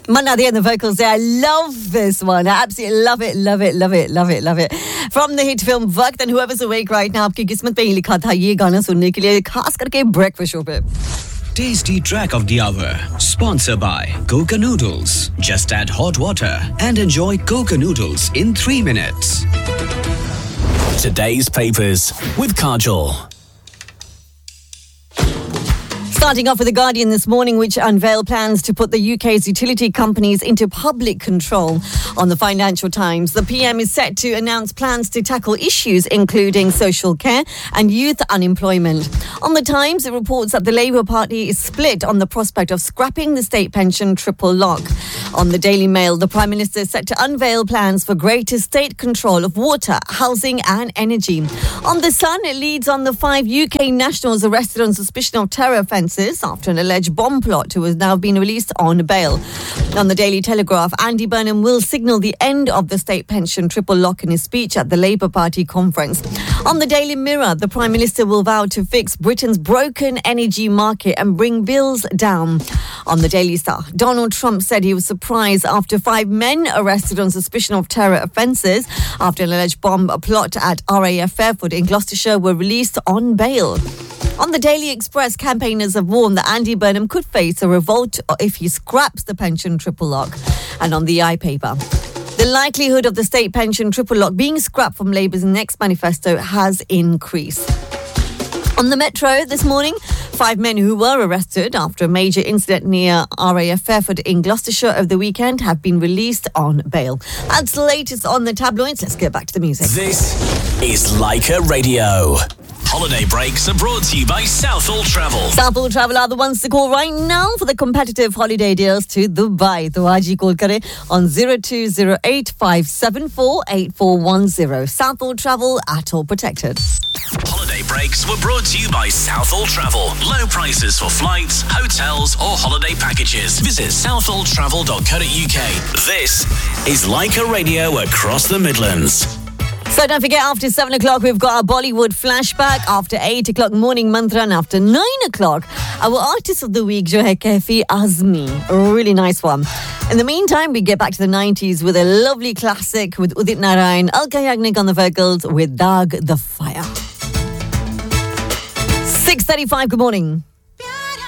Manadi and the vocals there. I love this one. I absolutely love it, love it, love it, love it, love it. From the hit film Waqt, and whoever's awake right now, आपकी किस्मत पे ही लिखा था ये गाना सुनने के लिए, खास करके breakfast show पे. Tasty track of the hour, sponsored by Coca Noodles. Just add hot water and enjoy Coca Noodles in 3 minutes. Today's papers with Kajol. Starting off with The Guardian this morning, which unveiled plans to put the UK's utility companies into public control. On the Financial Times, the PM is set to announce plans to tackle issues including social care and youth unemployment. On the Times, it reports that the Labour Party is split on the prospect of scrapping the state pension triple lock. On the Daily Mail, the Prime Minister is set to unveil plans for greater state control of water, housing and energy. On The Sun, it leads on the 5 UK nationals arrested on suspicion of terror offences after an alleged bomb plot who has now been released on bail. On the Daily Telegraph, Andy Burnham will signal the end of the state pension triple lock in his speech at the Labour Party conference. On the Daily Mirror, the Prime Minister will vow to fix Britain's broken energy market and bring bills down. On the Daily Star, Donald Trump said he was surprised after 5 men arrested on suspicion of terror offences after an alleged bomb plot at RAF Fairford in Gloucestershire were released on bail. On the Daily Express, campaigners have warned that Andy Burnham could face a revolt if he scraps the pension triple lock. And on the iPaper, the likelihood of the state pension triple lock being scrapped from Labour's next manifesto has increased. On the Metro this morning, 5 men who were arrested after a major incident near RAF Fairford in Gloucestershire over the weekend have been released on bail. That's the latest on the tabloids. Let's get back to the music. This is Leica Radio. Holiday breaks are brought to you by Southall Travel. Southall Travel are the ones to call right now for the competitive holiday deals to Dubai. So aaj hi call kare on 0208574841. Southall Travel, at all protected. Holiday breaks were brought to you by Southall Travel. Low prices for flights, hotels or holiday packages. Visit southalltravel.co.uk. This is Leica Radio across the Midlands. So don't forget, after 7 o'clock, we've got our Bollywood flashback. After 8 o'clock, morning mantra. And after 9 o'clock, our artist of the week, jo hai Kaifi Azmi. A really nice one. In the meantime, we get back to the 90s with a lovely classic with Udit Narayan, Alka Yagnik on the vocals with Dag the Fire. 6:35, good morning.